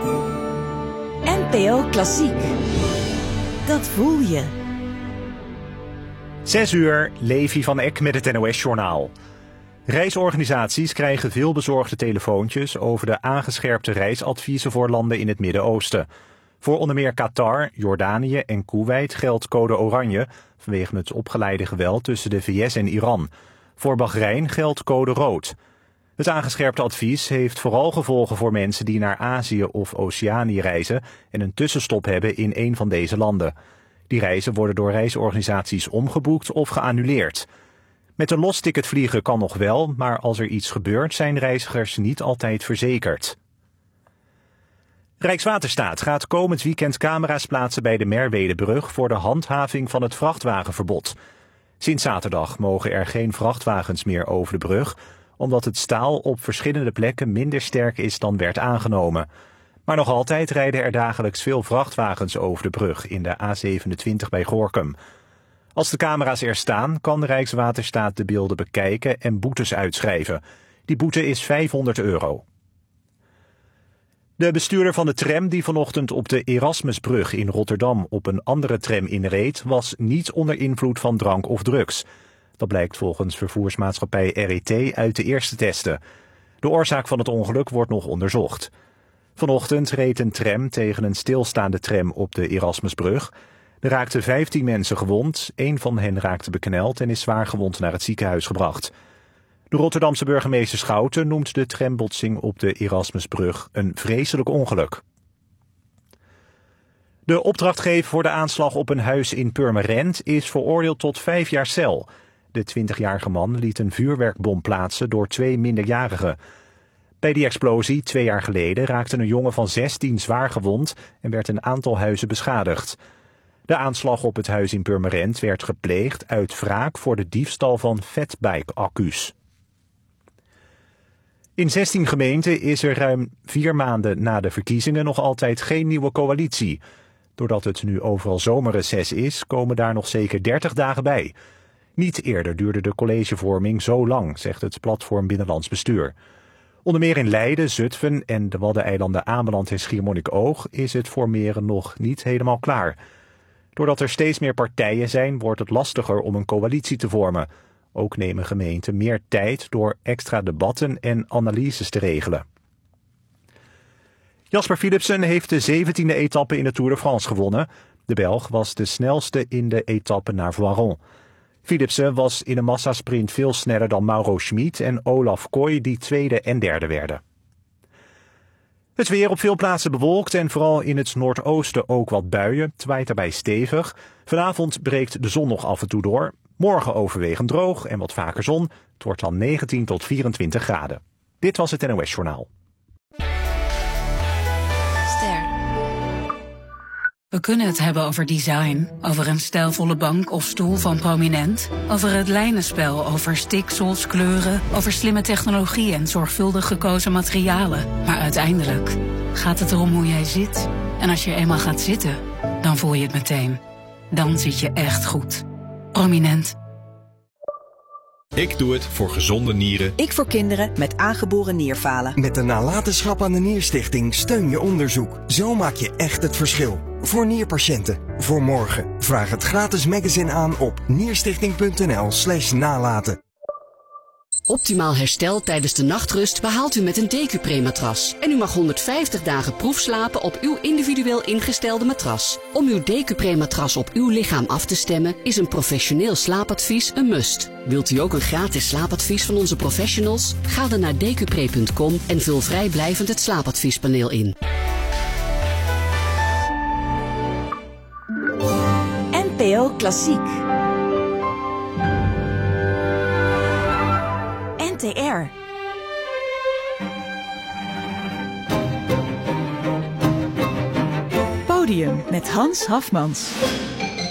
NPO Klassiek. Dat voel je. 6 uur, Levi van Eck met het NOS-journaal. Reisorganisaties krijgen veel bezorgde telefoontjes over de aangescherpte reisadviezen voor landen in het Midden-Oosten. Voor onder meer Qatar, Jordanië en Koeweit geldt code oranje vanwege het opgeleide geweld tussen de VS en Iran. Voor Bahrein geldt code rood. Het aangescherpte advies heeft vooral gevolgen voor mensen die naar Azië of Oceanië reizen en een tussenstop hebben in een van deze landen. Die reizen worden door reisorganisaties omgeboekt of geannuleerd. Met een los ticket vliegen kan nog wel, maar als er iets gebeurt zijn reizigers niet altijd verzekerd. Rijkswaterstaat gaat komend weekend camera's plaatsen bij de Merwedebrug voor de handhaving van het vrachtwagenverbod. Sinds zaterdag mogen er geen vrachtwagens meer over de brug, omdat het staal op verschillende plekken minder sterk is dan werd aangenomen. Maar nog altijd rijden er dagelijks veel vrachtwagens over de brug in de A27 bij Gorinchem. Als de camera's er staan, kan de Rijkswaterstaat de beelden bekijken en boetes uitschrijven. Die boete is €500. De bestuurder van de tram die vanochtend op de Erasmusbrug in Rotterdam op een andere tram inreed, was niet onder invloed van drank of drugs. Dat blijkt volgens vervoersmaatschappij RET uit de eerste testen. De oorzaak van het ongeluk wordt nog onderzocht. Vanochtend reed een tram tegen een stilstaande tram op de Erasmusbrug. Er raakten 15 mensen gewond, 1 van hen raakte bekneld en is zwaar gewond naar het ziekenhuis gebracht. De Rotterdamse burgemeester Schouten noemt de trambotsing op de Erasmusbrug een vreselijk ongeluk. De opdrachtgever voor de aanslag op een huis in Purmerend is veroordeeld tot 5 jaar cel. De 20-jarige man liet een vuurwerkbom plaatsen door 2 minderjarigen. Bij die explosie 2 jaar geleden raakte een jongen van 16 zwaar gewond en werd een aantal huizen beschadigd. De aanslag op het huis in Purmerend werd gepleegd uit wraak voor de diefstal van fatbike-accu's. In 16 gemeenten is er ruim 4 maanden na de verkiezingen nog altijd geen nieuwe coalitie. Doordat het nu overal zomerreces is, komen daar nog zeker 30 dagen bij. Niet eerder duurde de collegevorming zo lang, zegt het platform Binnenlands Bestuur. Onder meer in Leiden, Zutphen en de Waddeneilanden Ameland en Schiermonnikoog is het formeren nog niet helemaal klaar. Doordat er steeds meer partijen zijn, wordt het lastiger om een coalitie te vormen. Ook nemen gemeenten meer tijd door extra debatten en analyses te regelen. Jasper Philipsen heeft de 17e etappe in de Tour de France gewonnen. De Belg was de snelste in de etappe naar Voiron. Philipsen was in een massasprint veel sneller dan Mauro Schmid en Olaf Kooi die tweede en derde werden. Het weer op veel plaatsen bewolkt en vooral in het noordoosten ook wat buien. Het waait daarbij stevig. Vanavond breekt de zon nog af en toe door. Morgen overwegend droog en wat vaker zon. Het wordt dan 19 tot 24 graden. Dit was het NOS-journaal. We kunnen het hebben over design, over een stijlvolle bank of stoel van Prominent, over het lijnenspel, over stiksels, kleuren, over slimme technologie en zorgvuldig gekozen materialen. Maar uiteindelijk gaat het erom hoe jij zit. En als je eenmaal gaat zitten, dan voel je het meteen. Dan zit je echt goed. Prominent. Ik doe het voor gezonde nieren. Ik voor kinderen met aangeboren nierfalen. Met de nalatenschap aan de Nierstichting steun je onderzoek. Zo maak je echt het verschil. Voor nierpatiënten. Voor morgen. Vraag het gratis magazine aan op nierstichting.nl/nalaten. Optimaal herstel tijdens de nachtrust behaalt u met een Decupre-matras. En u mag 150 dagen proefslapen op uw individueel ingestelde matras. Om uw Decupre-matras op uw lichaam af te stemmen is een professioneel slaapadvies een must. Wilt u ook een gratis slaapadvies van onze professionals? Ga dan naar decupre.com en vul vrijblijvend het slaapadviespaneel in. NPO Klassiek. NTR. Podium met Hans Hafmans.